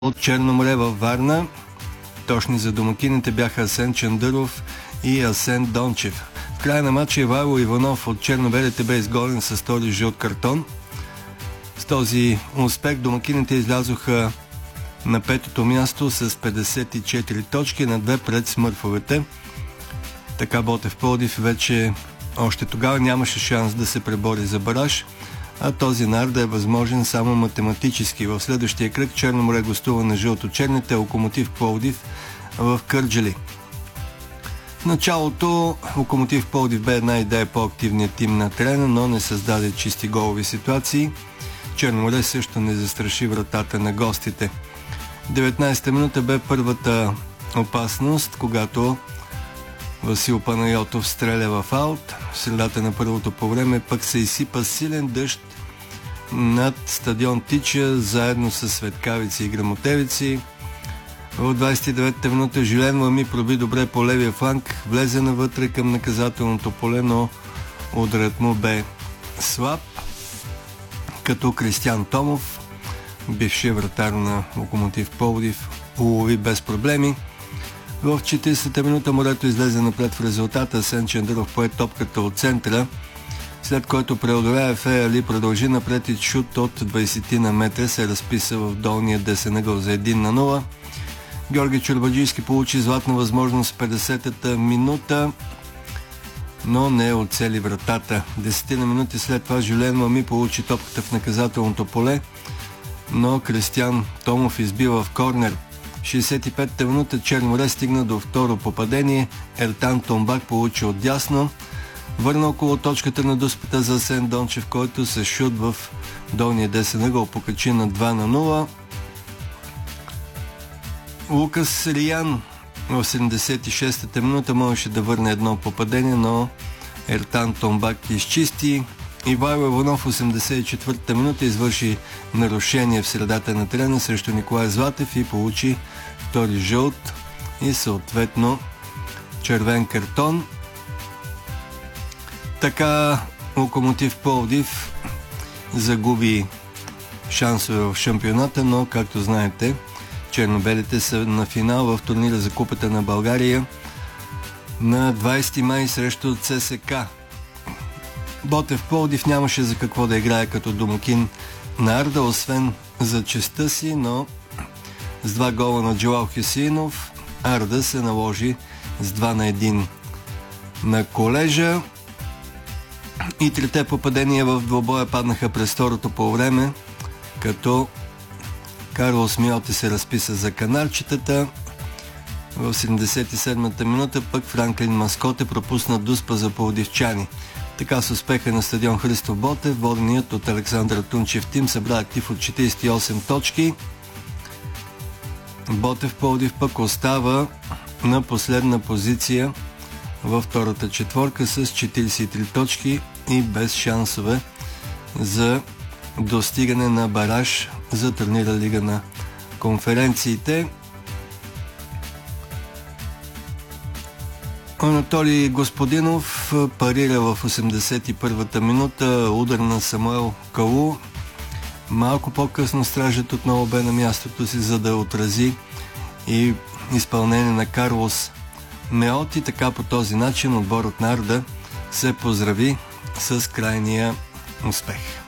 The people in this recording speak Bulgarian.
от Черно море във Варна. Точни за домакините бяха Асен Чандъров и Асен Дончев. В края на матча Ивайло Иванов от черно-белите бе изгонен с втори жълт картон. С този успех домакините излязоха на петото място с 54 точки, на 2 пред смърфовете. Така Ботев Пловдив вече още тогава нямаше шанс да се пребори за бараж, а този нарда е възможен само математически. В следващия кръг Черно море гостува на жълто-черните, Локомотив Пловдив в Кърджали. В началото Локомотив Пловдив бе една идея по-активният тим на терена, но не създаде чисти голови ситуации. Черно море също не застраши вратата на гостите. 19-та минута бе първата опасност, когато Васил Панайотов стреля в аут. В средата на първото по време пък се изсипа силен дъжд над стадион Тича, заедно с светкавици и грамотевици. В 29-та минута Жилен Лами проби добре по левия фланг, влезе навътре към наказателното поле, но ударът му бе слаб, като Кристиан Томов, бившият вратар на Локомотив Пловдив, улови без проблеми. В 40-та минута морето излезе напред в резултата. Асен Чандъров пое топката от центъра, след който преодоля Ефе Али, продължи напред и шут от 20 на метра се разписа в долния десен ъгъл за 1-0. Георги Чорбаджийски получи златна възможност в 50-та минута, но не оцели вратата. 10 минути след това Жилен Мами получи топката в наказателното поле, но Кристиан Томов избива в корнер. 65-та минута Черно море стигна до второ попадение. Ертан Томбак получи отдясно, върна около точката на дуспата за Асен Дончев, който се шут в долния десен ъгъл покачи на 2-0. Лукас Риян в 76-та минута можеше да върне едно попадение, но Ертан Томбак изчисти. Ивайло Иванов в 84-та минута извърши нарушение в средата на терена срещу Николай Златев и получи втори жълт и съответно червен картон. Така Локомотив Пловдив загуби шансове в шампионата, но както знаете, чернобелите са на финал в турнира за Купата на България на 20 май срещу ЦСКА. Ботев Пловдив нямаше за какво да играе като домакин на Арда, освен за честта си, но с 2 гола на Джелал Хюсеинов Арда се наложи с 2-1 на Колежа и трите попадения в двобоя паднаха през второто по време, като Карлос Миоти се разписа за канарчетата. В 77-та минута пък Франклин Маскоте пропусна дуспа за пловдивчани. Така с успеха на стадион Христо Ботев, воденият от Александър Тунчев тим събра актив от 48 точки. Ботев Пловдив пък остава на последна позиция във втората четворка с 43 точки и без шансове за достигане на бараж за турнира Лига на конференциите. Анатолий Господинов парира в 81-та минута удар на Самуел Калу. Малко по-късно стражът отново бе на мястото си, за да отрази и изпълнение на Карлос Меоти. Така по този начин отборът на Арда се поздрави с крайния успех.